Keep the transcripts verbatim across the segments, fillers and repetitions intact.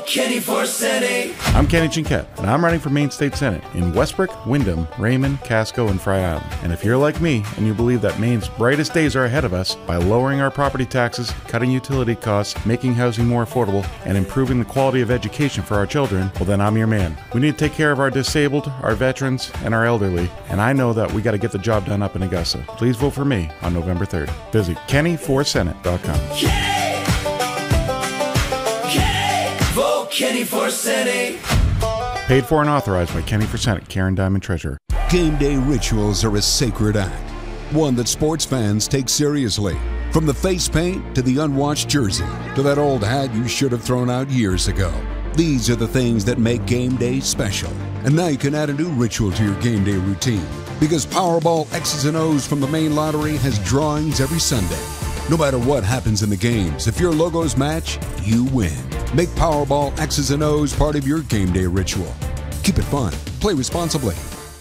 Kenny Forseni. I'm Kenny Chinquette, and I'm running for Maine State Senate in Westbrook, Windham, Raymond, Casco, and Frye Island. And if you're like me and you believe that Maine's brightest days are ahead of us by lowering our property taxes, cutting utility costs, making housing more affordable, and improving the quality of education for our children, well then I'm your man. We need to take care of our disabled, our veterans, and our elderly, and I know that we got to get the job done up in Augusta. Please vote for me on November third. Visit kenny for senate dot com. Kenny! Kenny! Vote Kenny Forseni. Paid for and authorized by Kenny for Senate, Karen Diamond, Treasurer. Game day rituals are a sacred act, one that sports fans take seriously. From the face paint to the unwashed jersey to that old hat you should have thrown out years ago. These are the things that make game day special. And now you can add a new ritual to your game day routine, because Powerball X's and O's from the Maine Lottery has drawings every Sunday. No matter what happens in the games, if your logos match, you win. Make Powerball X's and O's part of your game day ritual. Keep it fun. Play responsibly.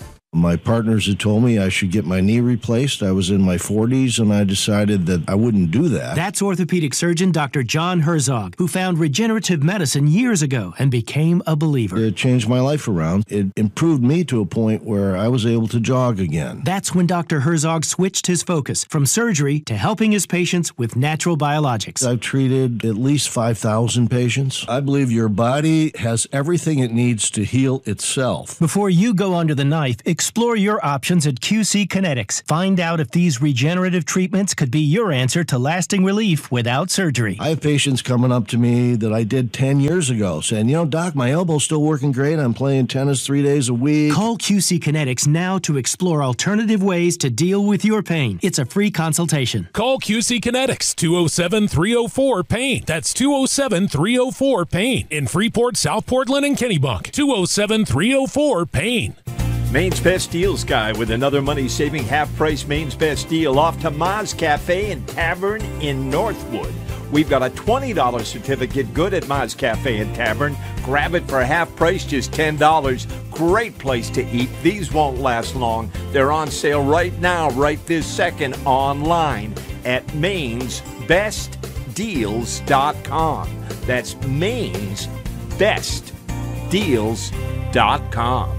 My partners had told me I should get my knee replaced. I was in my forties, and I decided that I wouldn't do that. That's orthopedic surgeon Doctor John Herzog, who found regenerative medicine years ago and became a believer. It changed my life around. It improved me to a point where I was able to jog again. That's when Doctor Herzog switched his focus from surgery to helping his patients with natural biologics. I've treated at least five thousand patients. I believe your body has everything it needs to heal itself. Before you go under the knife, explore your options at Q C Kinetics. Find out if these regenerative treatments could be your answer to lasting relief without surgery. I have patients coming up to me that I did ten years ago saying, you know, Doc, my elbow's still working great. I'm playing tennis three days a week. Call Q C Kinetics now to explore alternative ways to deal with your pain. It's a free consultation. Call Q C Kinetics, two oh seven, three oh four, pain. That's two oh seven, three oh four, pain. In Freeport, South Portland, and Kennebunk. two oh seven, three oh four, pain. Maine's Best Deals guy with another money-saving half-price Maine's Best Deal off to Ma's Cafe and Tavern in Northwood. We've got a twenty dollars certificate good at Ma's Cafe and Tavern. Grab it for half price, just ten dollars. Great place to eat. These won't last long. They're on sale right now, right this second, online at mains best deals dot com. That's mains best deals dot com.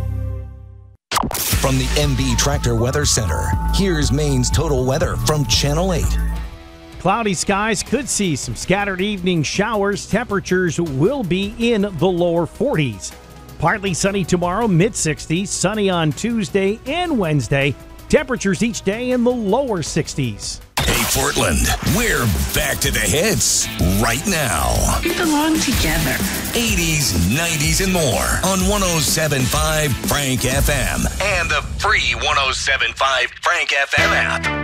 From the M B Tractor Weather Center, here's Maine's total weather from Channel eight. Cloudy skies, could see some scattered evening showers. Temperatures will be in the lower forties. Partly sunny tomorrow, mid sixties. Sunny on Tuesday and Wednesday. Temperatures each day in the lower sixties. Hey, Portland, we're back to the hits right now. We belong together. eighties, nineties, and more on one oh seven point five Frank F M and the free one oh seven point five Frank F M app.